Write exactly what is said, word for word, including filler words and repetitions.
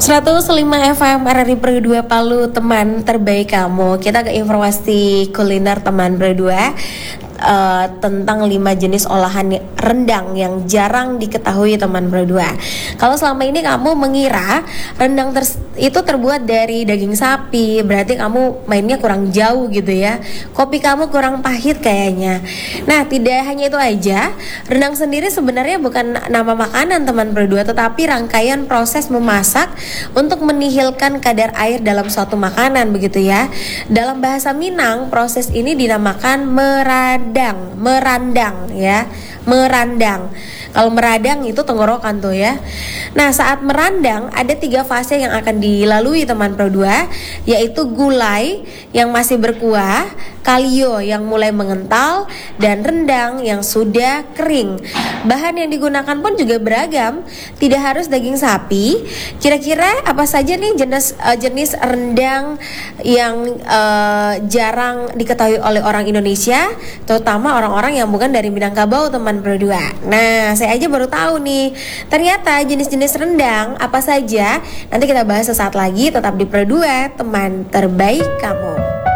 seratus lima F M R R I Per dua Palu, teman terbaik kamu. Kita ke informasi kuliner teman berdua. Uh, tentang lima jenis olahan rendang yang jarang diketahui teman berdua. Kalau selama ini kamu mengira rendang ter- itu terbuat dari daging sapi, berarti kamu mainnya kurang jauh gitu ya. Kopi kamu kurang pahit kayaknya. Nah, tidak hanya itu aja, rendang sendiri sebenarnya bukan nama makanan teman berdua, tetapi rangkaian proses memasak untuk menihilkan kadar air dalam suatu makanan begitu ya. Dalam bahasa Minang, proses ini dinamakan merad Merandang, merandang ya, merandang. Kalau meradang itu tenggorokan tuh ya. Nah, saat merandang ada tiga fase yang akan dilalui teman Pro dua, yaitu gulai yang masih berkuah, kalio yang mulai mengental, dan rendang yang sudah kering. Bahan yang digunakan pun juga beragam, tidak harus daging sapi. Kira-kira apa saja nih jenis uh, jenis rendang yang uh, jarang diketahui oleh orang Indonesia, terutama orang-orang yang bukan dari Minangkabau teman Pro dua. Nah, saya aja baru tahu nih. Ternyata jenis-jenis rendang apa saja? Nanti kita bahas sesaat lagi, tetap di Pro dua, teman terbaik kamu.